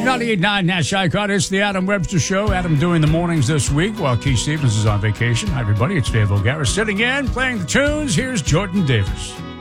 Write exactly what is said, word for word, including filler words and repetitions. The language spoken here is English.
ninety-eight point nine Nash Icon. It's the Adam Webster Show. Adam doing the mornings this week while Keith Stevens is on vacation. Hi, everybody. It's Dave O'Gara sitting in, playing the tunes. Here's Jordan Davis.